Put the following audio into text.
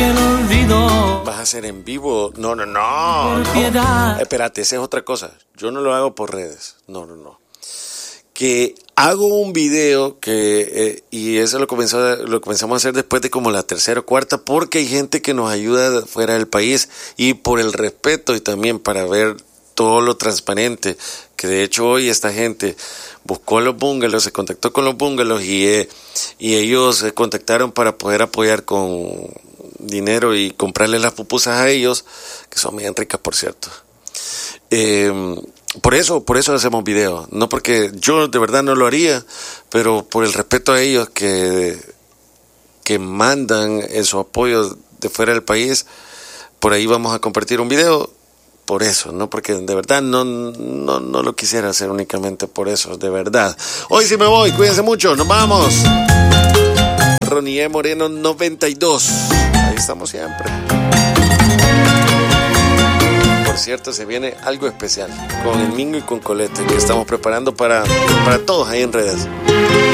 que el olvido. ¿Vas a hacer en vivo? No. Espérate, esa es otra cosa. Yo no lo hago por redes. No. Que hago un video y eso lo comenzamos a hacer después de como la tercera o cuarta, porque hay gente que nos ayuda fuera del país, y por el respeto y también para ver todo lo transparente, que de hecho hoy esta gente buscó los bungalows, se contactó con los bungalows y ellos se contactaron para poder apoyar con dinero y comprarle las pupusas a ellos, que son bien ricas, por cierto. Por eso hacemos videos, no porque yo de verdad no lo haría, pero por el respeto a ellos que mandan su apoyo de fuera del país. Por ahí vamos a compartir un video, por eso, no porque de verdad no lo quisiera hacer únicamente por eso, de verdad. Hoy sí me voy, cuídense mucho, nos vamos. Ronnie Moreno 92, ahí estamos siempre. Por cierto, se viene algo especial con el Mingo y con Colette, que estamos preparando para todos ahí en redes.